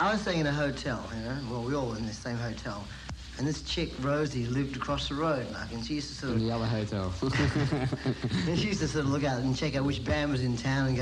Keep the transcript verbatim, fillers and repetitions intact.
I was staying in a hotel, you know. Well, we all were in the same hotel. And this chick, Rosie, lived across the road, like, and she used to sort of... In the other hotel. and she used to sort of look out and check out which band was in town and go,